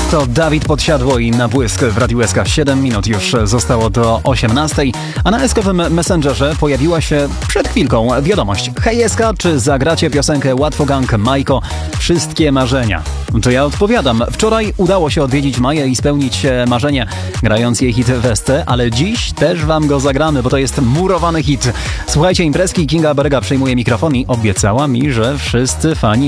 To Dawid Podsiadło i Na błysk w Radiu SK. 7 minut już zostało do 18, a na SK-owym Messengerze pojawiła się przed chwilką wiadomość. Hej SK, czy zagracie piosenkę Łatwo Gang Majko Wszystkie marzenia? To ja odpowiadam. Wczoraj udało się odwiedzić Maję i spełnić marzenie, grając jej hit Westę, ale dziś też wam go zagramy, bo to jest murowany hit. Słuchajcie imprezki, Kinga Berga przejmuje mikrofon i obiecała mi, że wszyscy fani